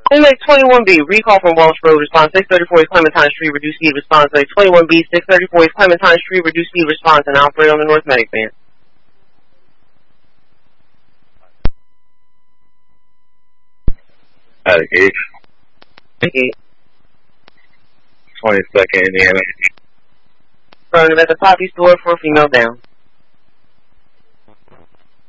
Inmate 21B, recall from Walsh Road, response 634 East Clementine Street, reduced speed response. 21B, 634 East Clementine Street, reduced speed response, and operate on the North Medic van. Out of gauge. Okay. 22nd Indiana. Running at the Poppy store for a female down.